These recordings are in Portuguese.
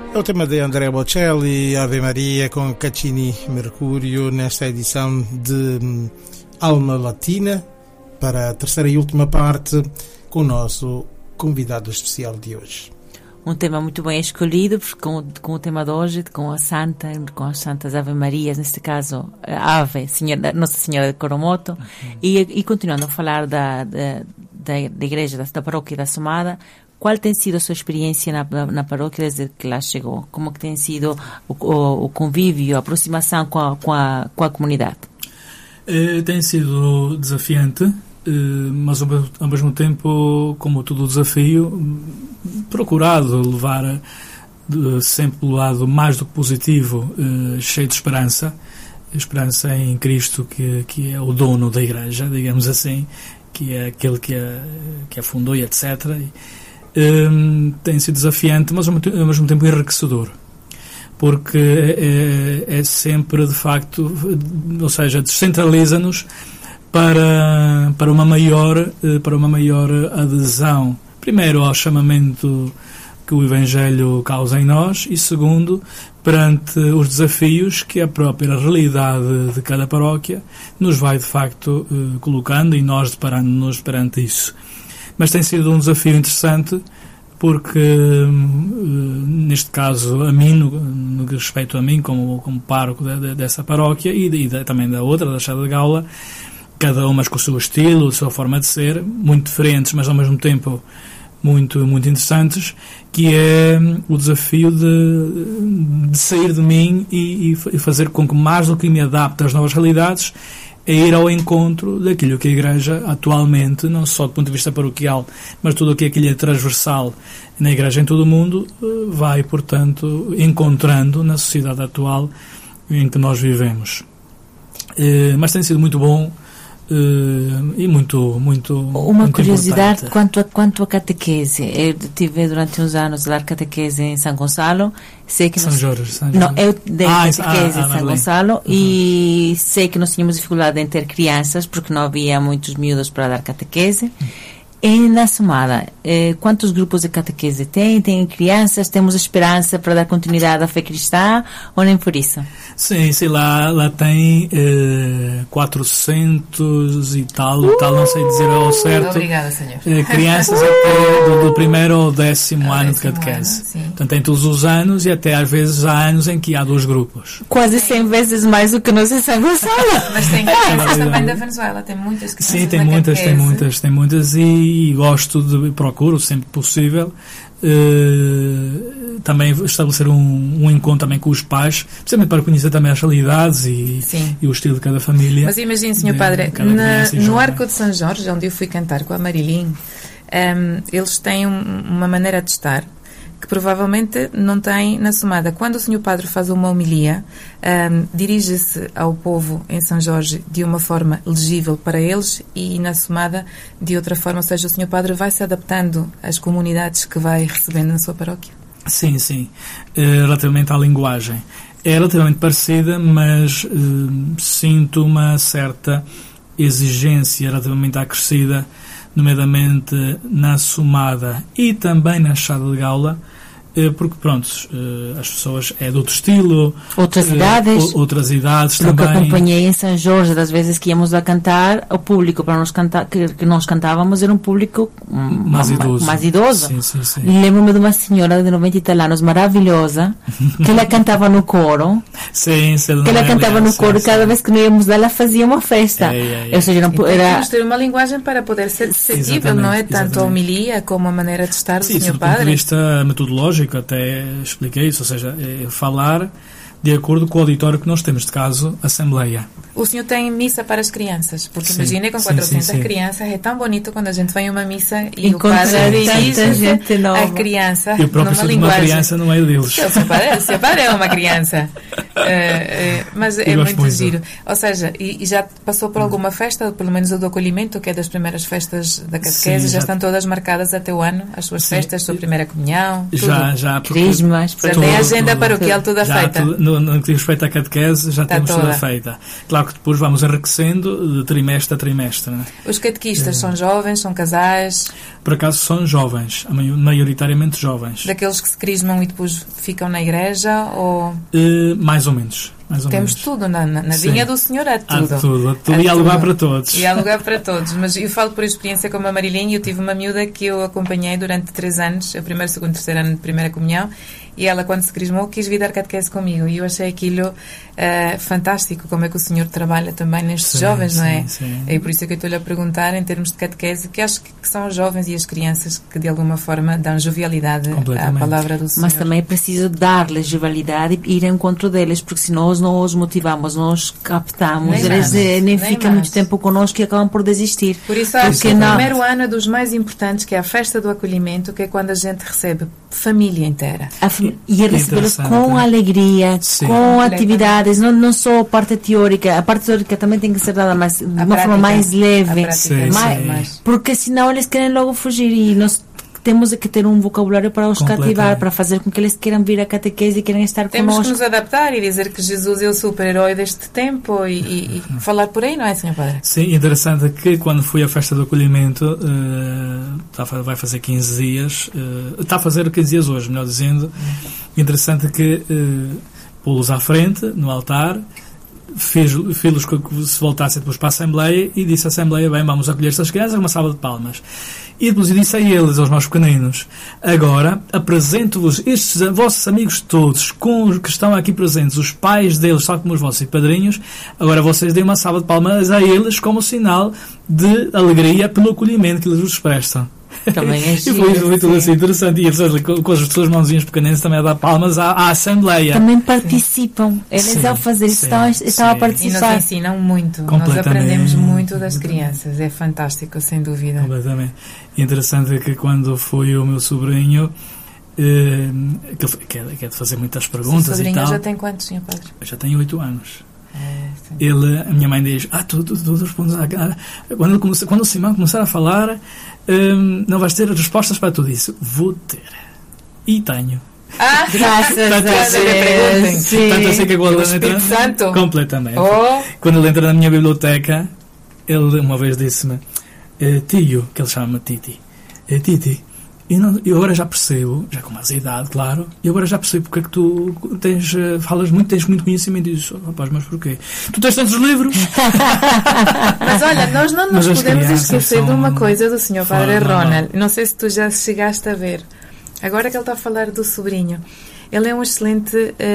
É o tema de Andrea Bocelli, Ave Maria, com Caccini Mercúrio, nesta edição de Alma Latina, para a terceira e última parte, com o nosso convidado especial de hoje. Um tema muito bem escolhido, com o tema de hoje, com as santas Ave Marias, neste caso, Ave, Nossa Senhora de Coromoto, e continuando a falar da igreja, da paróquia da Assomada. Qual tem sido a sua experiência na paróquia desde que lá chegou? Como que tem sido o convívio, a aproximação com a comunidade? Tem sido desafiante, mas ao mesmo tempo, como todo desafio, procurado levar sempre pelo lado mais do que positivo, cheio de esperança em Cristo, que é o dono da igreja, digamos assim, que é aquele que a fundou e etc. Tem sido desafiante, mas ao mesmo tempo enriquecedor, porque é sempre, de facto, ou seja, descentraliza-nos para uma maior adesão, primeiro ao chamamento que o Evangelho causa em nós, e segundo, perante os desafios que a própria realidade de cada paróquia nos vai, de facto, colocando, e nós deparando-nos perante isso. Mas tem sido um desafio interessante, porque, neste caso, a mim, no que respeito a mim, como pároco dessa paróquia, e também da outra, da Chá de Gaula, cada uma com o seu estilo, a sua forma de ser, muito diferentes, mas ao mesmo tempo muito, muito interessantes, que é o desafio de sair de mim e fazer com que, mais do que me adapte às novas realidades, é ir ao encontro daquilo que a Igreja atualmente, não só do ponto de vista paroquial, mas tudo aquilo que é transversal na Igreja em todo o mundo, vai, portanto, encontrando na sociedade atual em que nós vivemos. Mas tem sido muito bom e muito uma muito curiosidade importante. quanto a catequese. Eu tive durante uns anos a dar catequese em São Gonçalo. Sei que São Jorge. Não, eu dei catequese em São Gonçalo, e sei que nós tínhamos dificuldade em ter crianças porque não havia muitos miúdos para dar catequese. E na Assomada, quantos grupos de catequese tem? Tem crianças? Temos esperança para dar continuidade à fé cristã ou nem por isso? Sim, lá tem 400 e tal, não sei dizer ao certo. Obrigada, senhor. Crianças até do primeiro ao 10º ano de catequese. Portanto, tem todos os anos, e até às vezes há anos em que há 2 grupos. Quase 100 vezes mais do que nós em São Gonçalo. Mas tem crianças também da Venezuela, tem muitas crianças. Sim, tem muitas, e procuro sempre possível também estabelecer um encontro também com os pais, precisamente para conhecer também as realidades e o estilo de cada família. Mas imagine, Sr. Padre, no Arco de São Jorge, onde eu fui cantar com a Marilyn, eles têm uma maneira de estar que provavelmente não tem na Assomada. Quando o Sr. Padre faz uma homilia, dirige-se ao povo em São Jorge de uma forma legível para eles, e na Assomada de outra forma, ou seja, o Sr. Padre vai se adaptando às comunidades que vai recebendo na sua paróquia? Sim. Relativamente à linguagem, é relativamente parecida, mas sinto uma certa exigência relativamente acrescida, nomeadamente na Assomada e também na Chá de Gaula, porque, pronto, as pessoas é de outro estilo, outras idades também. Que acompanhei em São Jorge, das vezes que íamos a cantar, o público para nós cantar, que nós cantávamos, era um público mais idoso. Sim. Lembro-me de uma senhora de 90 e tal anos, maravilhosa, que ela cantava no coro. E cada vez que nós íamos lá, ela fazia uma festa. Ou seja, temos de ter uma linguagem para poder ser acessível, não é? Tanto a homilia como a maneira de estar do Sr. Padre. Do ponto de vista metodológico, até expliquei isso, ou seja, falar de acordo com o auditório que nós temos, de caso, Assembleia. O senhor tem missa para as crianças, porque imagine, com 400 crianças, é tão bonito quando a gente vai a uma missa e o padre dirige a criança e o próprio numa linguagem. Uma criança não é deles. O seu padre é uma criança. Mas é muito giro. Ou seja, e já passou por alguma festa, pelo menos o do acolhimento, que é das primeiras festas da catequese, já estão todas marcadas até o ano, as suas festas, a sua primeira comunhão, já crismas, já tem agenda paroquial toda feita. No que diz respeito à catequese, já temos toda feita. Claro que depois vamos enriquecendo de trimestre a trimestre. Né? Os catequistas são jovens, são casais? Por acaso são jovens, maioritariamente jovens. Daqueles que se crismam e depois ficam na igreja? Ou... Mais ou menos. Temos tudo na vinha do Senhor, há tudo. Há tudo. E há lugar para todos. E há lugar para todos. Mas eu falo por experiência como a Marilinha. Eu tive uma miúda que eu acompanhei durante 3 anos, o primeiro, segundo, terceiro ano de primeira comunhão, e ela, quando se crismou, quis vir dar catequese comigo. E eu achei aquilo fantástico, como é que o Senhor trabalha também nestes jovens, não é? Sim. É por isso que eu estou-lhe a perguntar, em termos de catequese, que acho que são os jovens e as crianças que, de alguma forma, dão jovialidade à palavra do Senhor. Mas também é preciso dar-lhes jovialidade e ir ao encontro deles, porque se nós não os motivamos, nós captamos, eles nem ficam muito tempo connosco e acabam por desistir. Por isso acho que o primeiro ano é dos mais importantes, que é a festa do acolhimento, que é quando a gente recebe família inteira. E recebê-los com alegria, com atividades, não só a parte teórica. A parte teórica também tem que ser dada de uma forma mais leve, porque senão eles querem logo fugir e nós temos que ter um vocabulário para os cativar, para fazer com que eles queiram vir à catequese e queiram estar temos connosco. Temos que nos adaptar e dizer que Jesus é o super-herói deste tempo e falar por aí, não é, Sr. Padre? Sim, interessante que quando fui à festa do acolhimento, vai fazer 15 dias, está a fazer 15 dias hoje, melhor dizendo, interessante que pô-los à frente, no altar, fez-los que se voltassem depois para a Assembleia e disse à Assembleia, bem, vamos acolher estas crianças, uma salva de palmas. E depois eu disse a eles, aos meus pequeninos, agora apresento-vos estes vossos amigos todos, que estão aqui presentes, os pais deles, tal como os vossos padrinhos, agora vocês deem uma salva de palmas a eles como sinal de alegria pelo acolhimento que eles vos prestam. Também é giro, e foi tudo assim interessante. E eles, com as suas mãozinhas pequeninas, também a dar palmas à Assembleia. Também participam. Eles, ao fazer isso, estão a participar. E nos ensinam muito. Nós aprendemos muito das crianças. É fantástico, sem dúvida. Completamente. E interessante é que quando foi o meu sobrinho, que é de fazer muitas perguntas e tal. O sobrinho já tem quantos, Sr. Padre? Já tem 8 anos. A minha mãe diz, tu respondes à cara. Quando o Simão começar a falar, não vais ter respostas para tudo isso. Vou ter. E tenho. Graças a Deus. Tanto assim que quando ele entra... Santo. Completamente. Quando ele entra na minha biblioteca, ele uma vez disse-me, tio, que ele chama-me Titi, Titi, eu agora já percebo, já com mais idade, claro, e agora já percebo porque é que tu falas muito, tens muito conhecimento. E dizes, rapaz, mas porquê? Tu tens tantos livros? Mas olha, nós não nos podemos esquecer de uma coisa do Sr. Padre Ronald. Não sei se tu já chegaste a ver. Agora que ele está a falar do sobrinho, ele é um excelente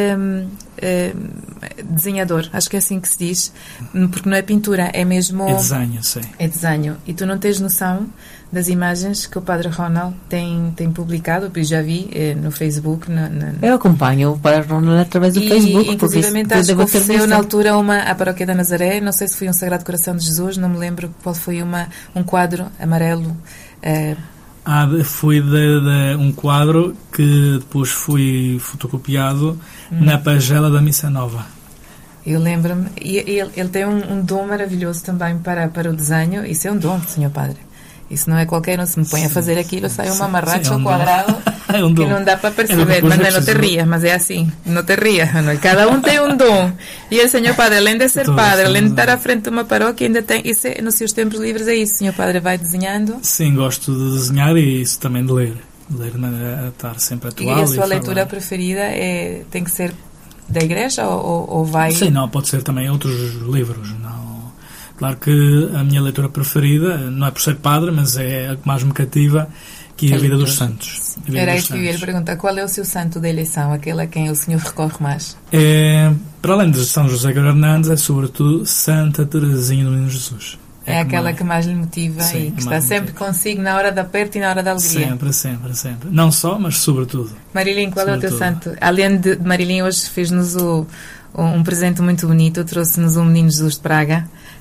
desenhador, acho que é assim que se diz, porque não é pintura, é mesmo... É desenho, sim. É desenho. E tu não tens noção das imagens que o Padre Ronald tem publicado, eu já vi no Facebook. Eu acompanho o Padre Ronald através do Facebook. Inclusivamente acho que ofereceu na altura à Paróquia da Nazaré, não sei se foi um Sagrado Coração de Jesus, não me lembro qual foi, um quadro amarelo. Foi de um quadro que depois foi fotocopiado na pagela da Missa Nova. Eu lembro-me. E ele tem um dom maravilhoso também para o desenho. Isso é um dom, Sr. Padre. Isso não é qualquer um. Se me põe a fazer aquilo, sai uma marracha ao quadrado que não dá para perceber. Mas não te rias, mas é assim. Não te rias. Não. Cada um tem um dom. E o Sr. Padre, além de ser padre, além de estar à frente de uma paróquia, ainda tem... Isso nos seus tempos livres é isso. O Sr. Padre vai desenhando? Sim, gosto de desenhar e isso também de ler. Ler, estar sempre atual. E a sua leitura preferida tem que ser da igreja ou vai... Sim, não, pode ser também outros livros, não. Claro que a minha leitura preferida, não é por ser padre, mas é a que mais me cativa, que é a vida dos santos. Era isso que eu ia lhe perguntar, qual é o seu santo de eleição, aquele a quem o senhor recorre mais? Para além de São José Hernandes, é sobretudo Santa Teresinha do Menino Jesus. É aquela que mais lhe motiva, sim, e que está sempre consigo na hora de aperto e na hora da alegria. Sempre. Não só, mas sobretudo. Marilinho, qual é o teu santo? Além de Marilinho, hoje fez-nos um presente muito bonito, trouxe-nos um Menino Jesus de Praga,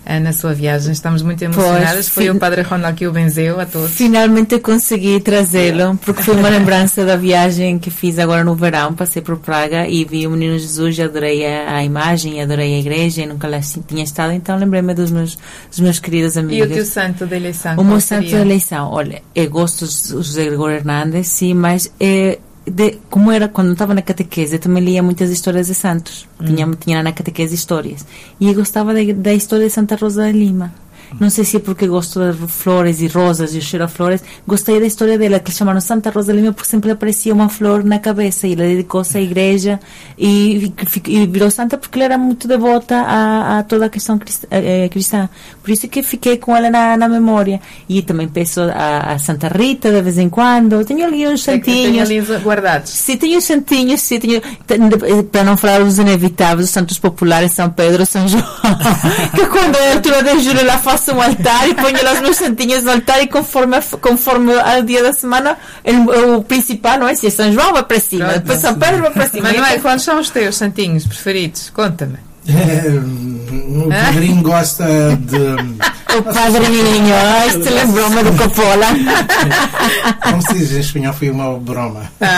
na sua viagem. Estamos muito emocionadas. Foi o Padre Ronald que o benzeu a todos. Finalmente consegui trazê-lo, porque foi uma lembrança da viagem que fiz agora no verão. Passei por Praga e vi o Menino Jesus, adorei a imagem, adorei a igreja e nunca lá tinha estado, então lembrei-me dos meus queridos amigos. E o teu santo de eleição? O meu santo de eleição, olha, eu gosto de José Gregorio Hernández, sim, mas como era quando estava na catequese, eu também lia muitas histórias de santos. Tinha na catequese histórias. E eu gostava da história de Santa Rosa de Lima. Não sei se é porque gosto de flores e rosas e o cheiro a flores. Gostei da história dela, que chamaram Santa Rosa de Lima porque sempre aparecia uma flor na cabeça. E ela dedicou-se à igreja e virou santa porque ela era muito devota a toda a questão cristã. Por isso que fiquei com ela na memória. E também peço a Santa Rita de vez em quando. Tenho ali uns santinhos. Tenho ali guardados. Sim, tenho santinhos. Sim, para não falar dos inevitáveis, os santos populares, São Pedro, São João. Que quando é a altura de julho lá faço um altar e ponho lá os meus santinhos no altar e conforme ao dia da semana o principal, não é? Se é São João vai para cima, depois São Pedro vai para cima. Mas não é, quais são os teus santinhos preferidos? Conta-me. O padrinho gosta de... O padrinho, isto lembrou-me do Coppola. Como se diz em espanhol, foi uma broma.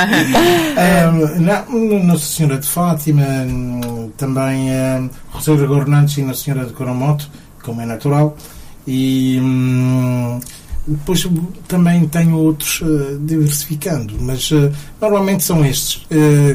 Nossa Senhora de Fátima, também José Gregorio Hernández e Nossa Senhora de Coromoto, como é natural. E depois também tenho outros diversificando, mas normalmente são estes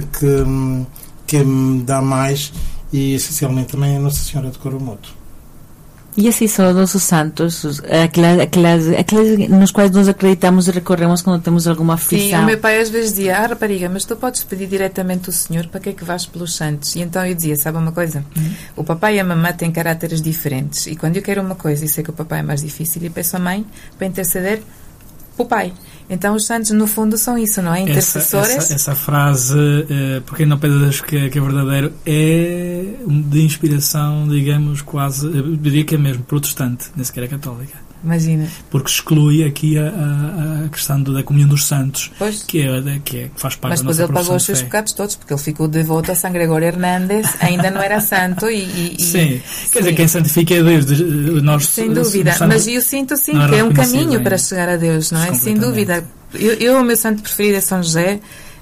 que me dá mais, e essencialmente também a Nossa Senhora de Coromoto. E assim são os santos, aquelas nos quais nós acreditamos e recorremos quando temos alguma aflição. Sim, o meu pai às vezes dizia: rapariga, mas tu podes pedir diretamente ao Senhor, para que é que vais pelos santos? E então eu dizia: sabe uma coisa? O papai e a mamãe têm caráteres diferentes, e quando eu quero uma coisa e sei que o papai é mais difícil, eu peço à mãe para interceder para o pai. Então os santos no fundo são isso, não é? Intercessores. Essa frase, por quem não pensa que é verdadeiro, é de inspiração, digamos, quase, eu diria que é mesmo protestante, nem sequer é católica. Imagina. Porque exclui aqui a questão da comunhão dos santos, que faz parte da nossa profissão de fé. Mas depois ele pagou os seus pecados todos, porque ele ficou devoto a São Gregorio Hernández, ainda não era santo sim, quer dizer, quem santifica é Deus. Nós, sem dúvida, mas eu sinto sim que é um caminho para chegar a Deus, não é? Sem dúvida. O meu santo preferido é São José.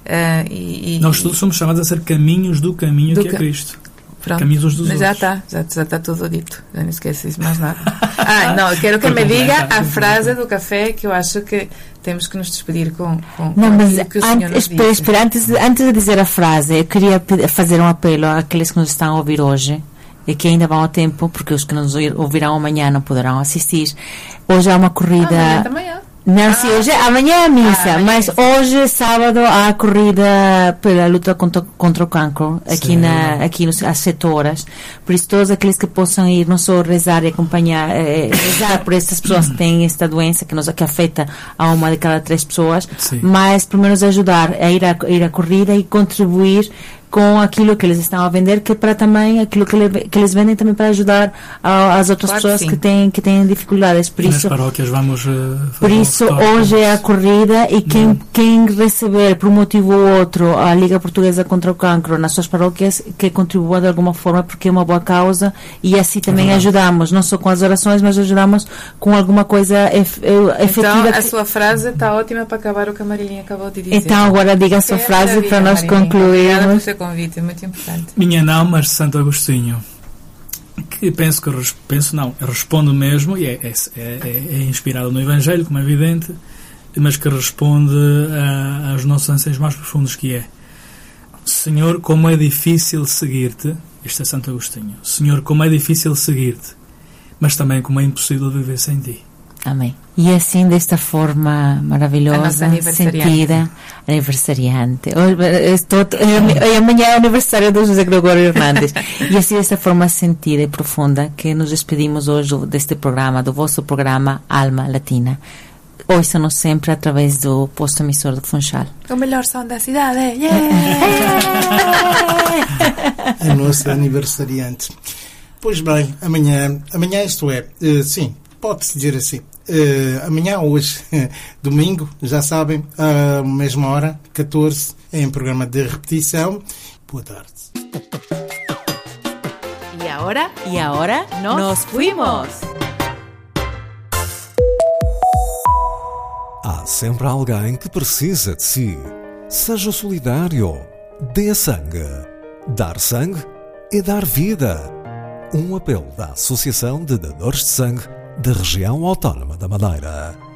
Nós todos somos chamados a ser caminhos do caminho que é Cristo. Pronto. Caminhos uns dos mas já está tudo dito, já não esqueci mais nada. Não, eu quero que me diga a frase do café, que eu acho que temos que nos despedir com não, mas que o Senhor nos disse. Espera, antes de dizer a frase, eu queria fazer um apelo àqueles que nos estão a ouvir hoje e que ainda vão ao tempo, porque os que nos ouvirão amanhã não poderão assistir. Hoje há uma corrida. Não, sim, amanhã é a missa, mas hoje, sábado, há a corrida pela luta contra o cancro, aqui às 7 horas. Por isso, todos aqueles que possam ir, não só rezar e acompanhar, rezar por essas pessoas que têm esta doença que afeta a uma de cada 3 pessoas, mas pelo menos ajudar a ir à corrida e contribuir com aquilo que eles estão a vender, que é para também aquilo que eles vendem também para ajudar as outras pessoas que têm dificuldades. Por isso, nas paróquias vamos por isso hoje é a corrida, e quem receber por um motivo ou outro a Liga Portuguesa contra o Cancro nas suas paróquias, que contribua de alguma forma, porque é uma boa causa, e assim também ajudamos, não só com as orações, mas ajudamos com alguma coisa efetiva. Então a sua frase está ótima para acabar o que a Marilinha acabou de dizer. Então agora diga a sua frase para nós concluirmos. Convite, é muito importante. Minha não, mas de Santo Agostinho, que respondo mesmo, e é inspirado no Evangelho, como é evidente, mas que responde aos nossos anseios mais profundos, que é: Senhor, como é difícil seguir-te. Isto é Santo Agostinho. Senhor, como é difícil seguir-te, mas também como é impossível viver sem ti. Amém. E assim, desta forma maravilhosa, sentida, aniversariante. Amanhã é aniversário do José Gregorio Hernández. E assim, desta forma sentida e profunda, que nos despedimos hoje deste programa, do vosso programa Alma Latina. Ouçam-nos sempre através do posto emissor do Funchal. O melhor som da cidade. A nossa aniversariante. Pois bem, amanhã isto é, sim, pode-se dizer assim. Amanhã, hoje, domingo, já sabem, à mesma hora, 14, em programa de repetição. Boa tarde. E ahora nos fuimos. Há sempre alguém que precisa de si. Seja solidário. Dê sangue. Dar sangue é dar vida. Um apelo da Associação de Dadores de Sangue da Região Autónoma da Madeira.